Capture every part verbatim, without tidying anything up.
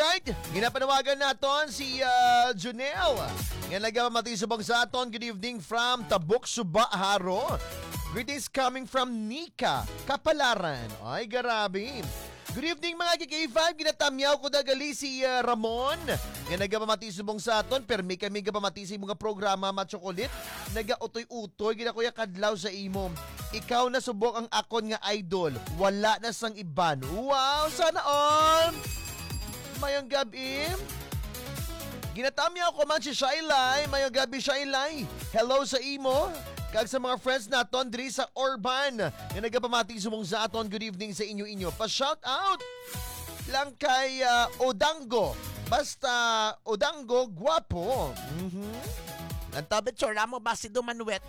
Alright, ginapanawagan naton si uh, Junel. Nga nagamatisubang sa aton. Good evening from Tabuk, Suba, Haro. Greetings coming from Nika, Kapalaran. Ay, garabi. Good evening mga K K five. Ginatamyaw ko dagali si uh, Ramon. Nga nagamatisubang sa aton. Permi kami gapamatisi mga programa matsokolit. Nagautoy-utoy. Ginakuya kadlaw sa imo. Ikaw na subok ang akon nga idol. Wala na sang iban. Wow, sana all. Mayang gabi. Ginatamya ako man si Shailay. Mayang gabi, Shailay. Hello sa imo. Kag sa mga friends naton diri sa Orban nga nagapamati sumong sa aton. Good evening sa inyo-inyo. Pa-shout out lang kay uh, Odango. Basta Odango, guwapo. Mm-hmm. Nantabit sura mo ba si Dumanuet?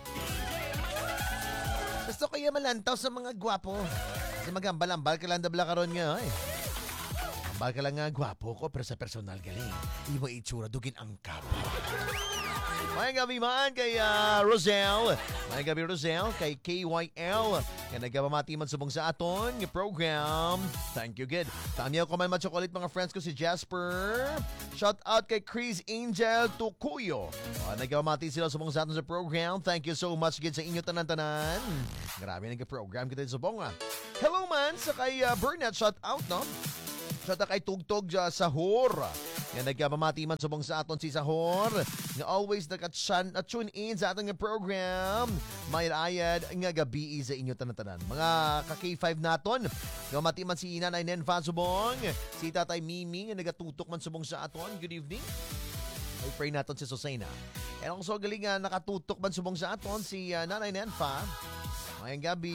Gusto ko yung malantaw sa mga guwapo. Kasi magambal-ambal ka lang dabla karon nga. Eh. Ambal ka lang nga guwapo ko pero sa personal galing. Imo itsura dugin ang kapa. May gabi man kay uh, Roselle. May gabi Roselle kay K Y L. Yan nagpamati man subong sa aton ng program. Thank you, good. Tamiyaw ko man matsokolit mga friends ko si Jasper. Shout out kay Chris Angel Tukuyo. Uh, nagpamati sila subong sa aton sa program. Thank you so much good sa inyo tanan-tanan. Grabe nagka-program kita sa bonga. Hello man sa kay uh, Burnett. Shout out, no? Shout out kay Tugtog uh, Sahor. Yan nagpamati man subong sa aton si Sahor. Nga always naka-tune in sa aton nga program. May ayad nga gabi sa inyo tanan-tanan. Mga ka-K five naton. Gamati man si Nanay Nenfa subong. Si Tatay Mimi nga nagatutok man subong sa aton. Good evening. I pray naton si Susana. And also galing nga nakatutok man subong sa aton si uh, Nanay Nenfa. Mayang gabi.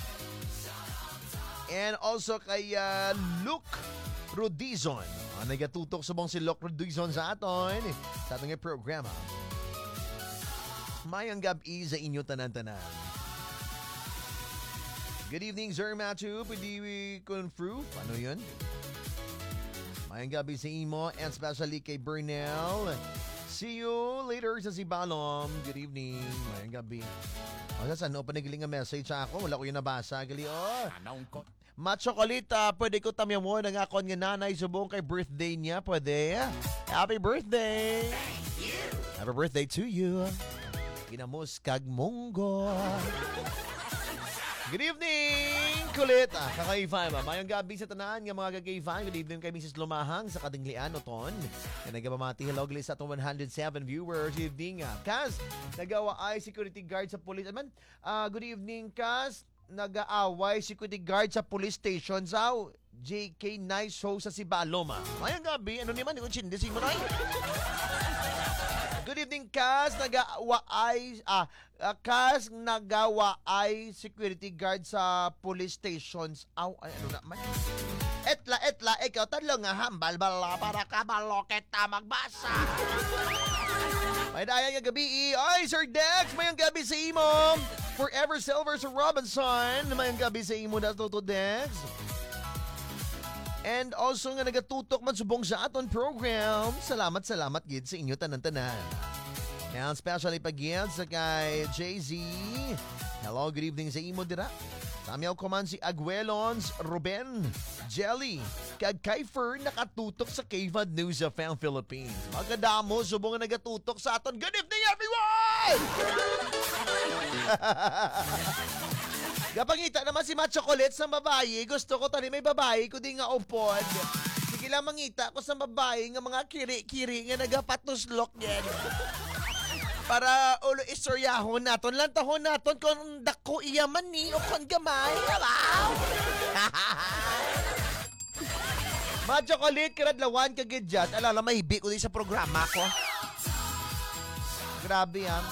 And also kay uh, Luke Rodizon. Ah, nagatutok subong si Luke Rodizon sa aton. Sa ating programa. Mayang gabi sa inyo tanan-tanan. Good evening, Sir Matthew. Pwede we confirm? Ano yun? Mayang gabi sa imo and especially kay Bernal. See you later sa Sibalom. Good evening. Mayang gabi. O, saan? O, panagiling nga message sa ako. Wala ko yung nabasa. Gali, oh. Anong ko? Matsokolita, pwede ko tamya mo ng akon nga nanay subong kay birthday niya. Pwede? Happy birthday! Thank you! Happy birthday to you. Ginamos kag munggo. Good evening, kulit. Ah, ka-K five. Ah. Mayang gabi sa tanan nga mga ka-K five. Good evening kay Missus Lumahang sa Kadinglian, Oton. Nga nagpamati hello sa atong one hundred seven viewers. Good evening. Ah. Kaz, nagawa ay security guard sa police. Aman, uh, good evening, Kaz. Nag-aaway security guard sa police station sa J K Nice Show sa Sibaloma. Mayang gabi, ano naman yung chindis mo na? Good evening, Kaz. Nagawa ay ah, uh, Kaz nagawa ay security guard sa police stations. Aw, ay ano na man. Etla etla ikaw tadlo nga hambal bala para ka baloket ta magbasa. May dayan nga gabi. Ay, Sir Dex, mayang gabi sa imo. Forever Silver sa Robinson. Mayang gabi sa imo na to, Dex. And also nga nagatutok man subong sa aton program. Salamat, salamat gid sa inyo tanan-tanan. Now, especially pag-gid sa kay J Z. Hello, good evening sa imo dira. Tamiyaw ko man si Aguelons, Ruben, Jelly, kag Kaifer nakatutok sa K five News of F M Philippines. Magkadamo, subong nga nagatutok sa aton. Good evening, everyone! Kapangita naman si Matchocolate sa babae. Gusto ko tani may babae ko di nga upod. Sige lang mangita ko sa babae nga mga kiri-kiri nga nagapatuslok yan. Para ulo istoryahon naton. Lantahon naton kung dako iyaman ni o kung gamay. Wow! Matchocolate karadlawan kagidyat. Alala mahibi ko di sa programa ko. Grabe yan.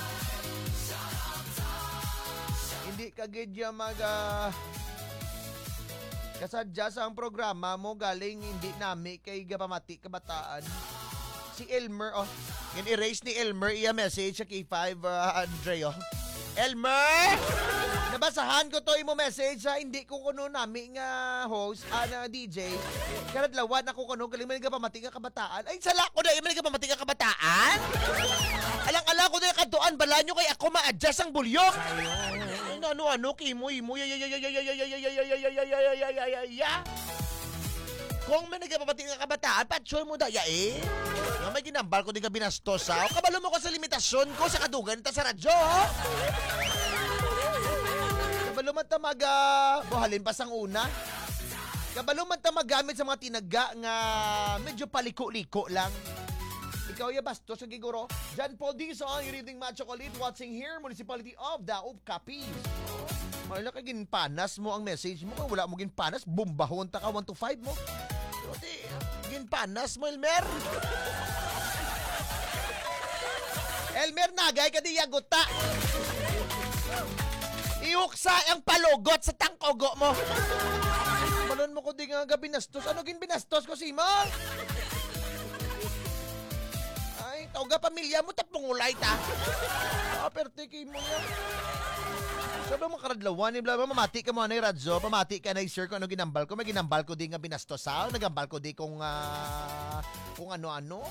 Hindi kagidya mag uh, kasadya sa ang programa mo galing hindi nami kay gapamati kabataan. Si Elmer, oh, in-erase ni Elmer iya message sa K five, uh, Andreo. Elmer! Nabasahan ko to imo message sa hindi ko kuno nami nga host, ah, na D J. Karadlawan ako kuno galing man gapamati ka kabataan. Ay, sala ko na iya man gapamati ka kabataan. Alang-alang ko na kaduan bala nyo kay ako ma-adjust ang bulyok. Ano-ano, kimo, imo, ya, ya, ya, ya, ya, ya, ya, ya, ya, ya, ya, ya, ya, ya, ya, ya, ya. Kung may nagpapati nga kabataan, patsyon mo daya eh. Nga may ginambal ko di ka binastos ha. O kabalo mo ko sa limitasyon ko sa kadugan ta sa radyo. oh. Kabalo man ta mag ah, buhalin pa sang una. Kabalo man ta magamit sa mga tinaga nga medyo paliko-liko lang. Ikaw ya bastos ang giguro. John Paul Dizon, you're reading Mad Chocolate, watching here, Municipality of Daop, Capiz. Wala ka ginpanas mo ang message mo. Kung wala mo ginpanas, bumbahon ta ka one to five mo. Pero di, ginpanas mo, Elmer. Elmer, nagay ka di yaguta. Iuksa ang palugot sa tangkogo mo. Malon mo ko di nga ga binastos. Ano gin binastos ko, Sima? Ay, tawag pamilya mo, tapungulay ta. Ah, pertiki mo yan. Sabi mo karadlawan, ni bla mamati ka mo na radyo, pamati ka na sir kung ano ginambal ko. May ginambal ko di nga binastos ha. Nagambal ko di kung uh, kung ano-ano.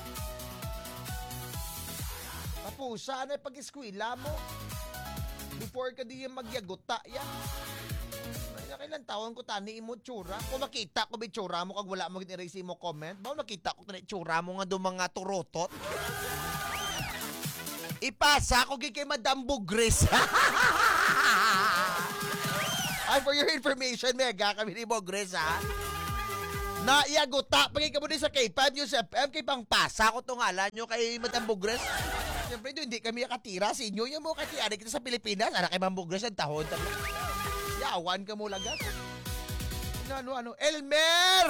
Papusa na pag-eskwila mo. Before ka di yung magyagota yan. Ay, nakailan taon ko tani mo tsura. Kung makita ko ba tsura mo kag wala mo gin-erase mo comment, ba nakita ko tani tsura mo nga do mga turotot. Ipasa ko kay Madam Bugres. Ay, for your information, mega kami ni Bugres, ha? Naiaguta, pagay ka mo din sa K five News F M, kay pang pasa ko itong ngalan nyo kay Madam Bugres. Siyempre, hindi kami nakatira sa inyo. Yung mo katiyari kita sa Pilipinas, anak kay Madam Bugres ang tahon. Yawan ka mo lagas. Ano, ano, ano? Elmer!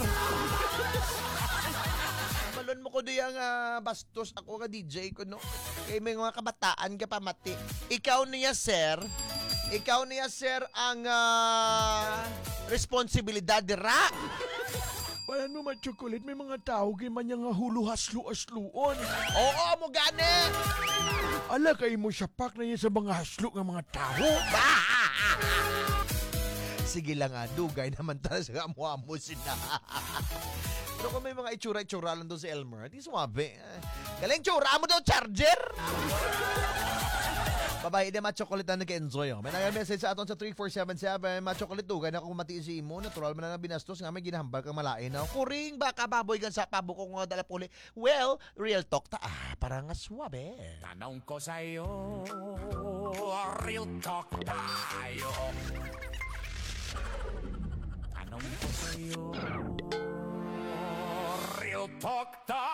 Malon mo ko diyang uh, bastos ako ka D J ko, no? Kaya may mga kabataan ka pamati. Ikaw niya, sir. Ikaw niya, sir, ang uh, responsibilidad dira. Bayan mo man, Chocolate, may mga tao kay man nga hulo haslo-asluon. Oo, mo gani. Ala kay mo siya pak na yan sa mga haslo ng mga tao. Sige lang nga, dugay naman talaga sa amo-amo sila. Pero kung may mga itsura-itsura lang doon si Elmer, di sumabi. Galing tsura mo daw, charger! Babae din, ma-chocolate na nag-enjoy. Oh. May nag-message sa aton sa three four seven seven. Ma-chocolate dugay na kung matiin si Imo. Natural man na binastos nga may ginahambal kang malain. No? Kuring baka baboy kan sa pabukong nga dala puli. Well, real talk ta. Ah, parang nga suwabe. Tanong ko sa'yo, real talk tayo. Tanong ko sa'yo, real talk tayo.